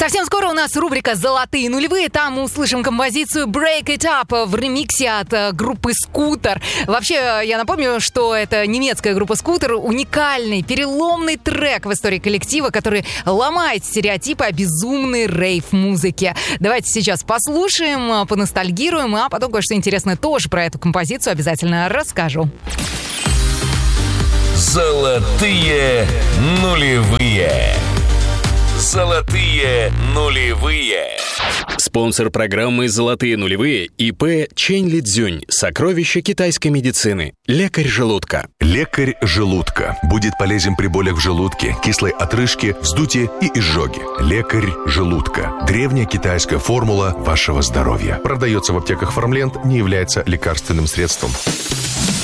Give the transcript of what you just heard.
Совсем скоро у нас рубрика «Золотые нулевые». Там мы услышим композицию «Break It Up» в ремиксе от группы «Скутер». Вообще, я напомню, что это немецкая группа «Скутер». Уникальный, переломный трек в истории коллектива, который ломает стереотипы о безумной рейв-музыке. Давайте сейчас послушаем, поностальгируем, а потом кое-что интересное тоже про эту композицию обязательно расскажу. Золотые нулевые. Золотые нулевые. Спонсор программы «Золотые нулевые» ИП Чэнь Лидзюнь. Сокровища китайской медицины. Лекарь желудка. Лекарь желудка будет полезен при болях в желудке, кислой отрыжке, вздутии и изжоге. Лекарь желудка. Древняя китайская формула вашего здоровья. Продается в аптеках Фармленд, не является лекарственным средством.